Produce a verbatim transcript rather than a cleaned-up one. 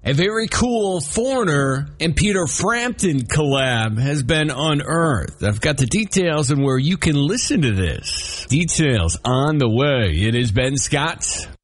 A very cool Foreigner and Peter Frampton collab has been unearthed. I've got the details on where you can listen to this. Details on the way. It is Ben Scott